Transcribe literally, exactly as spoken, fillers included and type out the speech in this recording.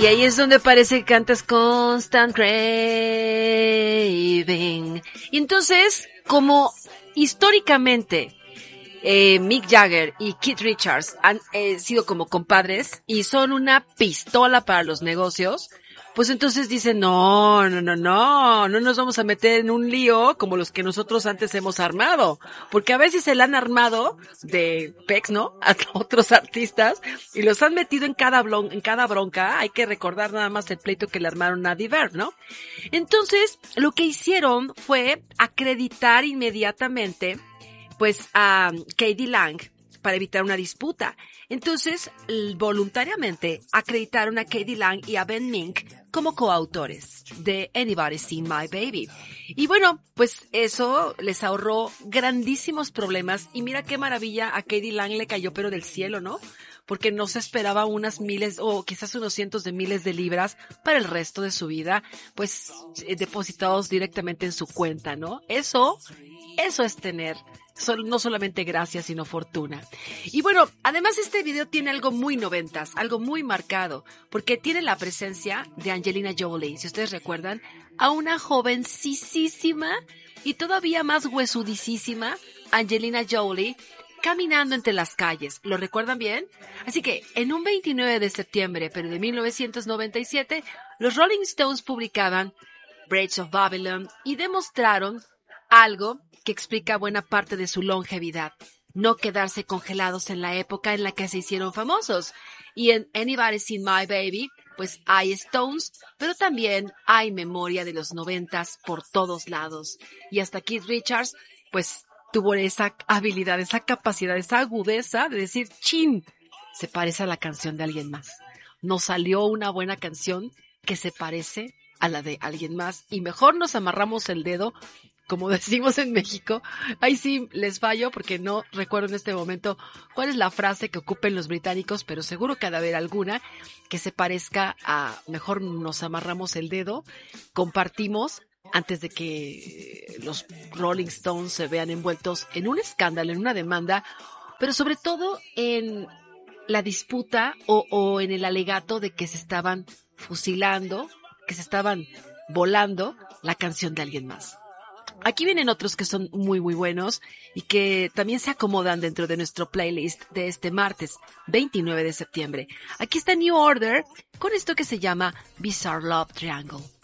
Y ahí es donde parece que cantas Constant Craving. Y entonces, como históricamente eh, Mick Jagger y Keith Richards han eh, sido como compadres y son una pistola para los negocios, pues entonces dicen, no, no, no, no, no nos vamos a meter en un lío como los que nosotros antes hemos armado, porque a veces se le han armado de pex, ¿no? A otros artistas y los han metido en cada blon, en cada bronca. Hay que recordar nada más el pleito que le armaron a Diver, ¿no? Entonces, lo que hicieron fue acreditar inmediatamente pues a K.D. Lang para evitar una disputa. Entonces, voluntariamente acreditaron a K.D. Lang y a Ben Mink como coautores de Anybody's Seen My Baby. Y bueno, pues eso les ahorró grandísimos problemas. Y mira qué maravilla, a K.D. Lang le cayó pero del cielo, ¿no? Porque no se esperaba unas miles o quizás unos cientos de miles de libras para el resto de su vida, pues eh, depositados directamente en su cuenta, ¿no? Eso, eso es tener no solamente gracia, sino fortuna. Y bueno, además este video tiene algo muy noventas, algo muy marcado, porque tiene la presencia de Angelina Jolie, si ustedes recuerdan, a una jovencísima y todavía más huesudicísima Angelina Jolie caminando entre las calles. ¿Lo recuerdan bien? Así que en un veintinueve de septiembre, pero de mil novecientos noventa y siete, los Rolling Stones publicaban Bridge of Babylon y demostraron algo que explica buena parte de su longevidad: no quedarse congelados en la época en la que se hicieron famosos. Y en Anybody's Seen My Baby, pues hay Stones, pero también hay memoria de los noventas por todos lados. Y hasta Keith Richards, pues tuvo esa habilidad, esa capacidad, esa agudeza de decir, chin, se parece a la canción de alguien más. Nos salió una buena canción que se parece a la de alguien más y mejor nos amarramos el dedo, como decimos en México. Ahí sí les fallo porque no recuerdo en este momento cuál es la frase que ocupen los británicos, pero seguro que ha de haber alguna que se parezca a mejor nos amarramos el dedo, compartimos antes de que los Rolling Stones se vean envueltos en un escándalo, en una demanda, pero sobre todo en la disputa o, o en el alegato de que se estaban fusilando, que se estaban volando la canción de alguien más. Aquí vienen otros que son muy muy buenos y que también se acomodan dentro de nuestro playlist de este martes veintinueve de septiembre. Aquí está New Order con esto que se llama Bizarre Love Triangle.